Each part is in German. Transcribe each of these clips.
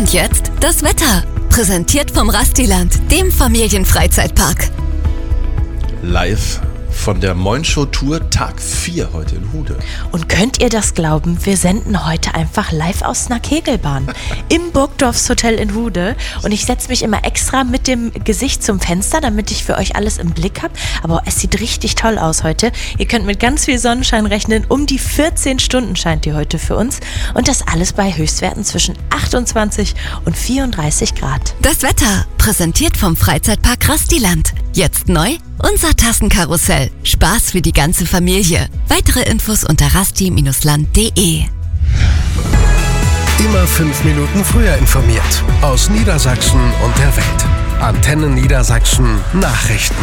Und jetzt das Wetter. Präsentiert vom Rastiland, dem Familienfreizeitpark. Live von der Moin-Show-Tour Tag 4 heute in Hude. Und könnt ihr das glauben? Wir senden heute einfach live aus einer Kegelbahn im Burgdorfs Hotel in Hude. Und ich setze mich immer extra mit dem Gesicht zum Fenster, damit ich für euch alles im Blick habe. Aber es sieht richtig toll aus heute. Ihr könnt mit ganz viel Sonnenschein rechnen. Um die 14 Stunden scheint die heute für uns. Und das alles bei Höchstwerten zwischen 28 und 34 Grad. Das Wetter, präsentiert vom Freizeitpark Rastiland. Jetzt neu, unser Tassenkarussell. Spaß für die ganze Familie. Weitere Infos unter rasti-land.de. Immer 5 Minuten früher informiert. Aus Niedersachsen und der Welt. Antenne Niedersachsen Nachrichten.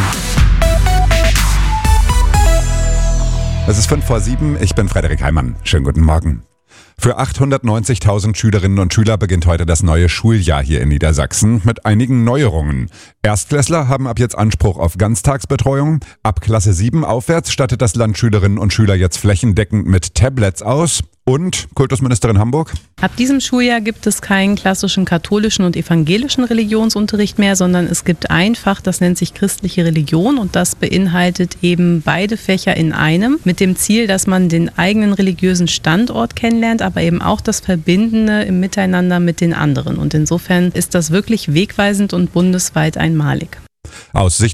Es ist 6:55, ich bin Frederik Heimann. Schönen guten Morgen. Für 890.000 Schülerinnen und Schüler beginnt heute das neue Schuljahr hier in Niedersachsen mit einigen Neuerungen. Erstklässler haben ab jetzt Anspruch auf Ganztagsbetreuung. Ab Klasse 7 aufwärts stattet das Land Schülerinnen und Schüler jetzt flächendeckend mit Tablets aus. Und Kultusministerin Hamburg? Ab diesem Schuljahr gibt es keinen klassischen katholischen und evangelischen Religionsunterricht mehr, sondern es gibt ein Fach, das nennt sich christliche Religion, und das beinhaltet eben beide Fächer in einem, mit dem Ziel, dass man den eigenen religiösen Standort kennenlernt, aber eben auch das Verbindende im Miteinander mit den anderen. Und insofern ist das wirklich wegweisend und bundesweit einmalig. Aus Sicht